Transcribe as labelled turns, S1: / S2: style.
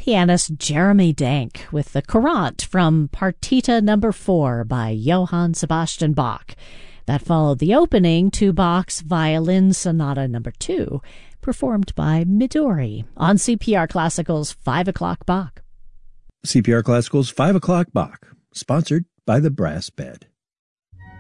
S1: pianist Jeremy Denk with the Courant from Partita No. 4 by Johann Sebastian Bach. That followed the opening to Bach's Violin Sonata No. 2, performed by Midori on CPR Classical's 5 O'Clock Bach.
S2: CPR Classical's 5 O'Clock Bach, sponsored by the Brass Bed.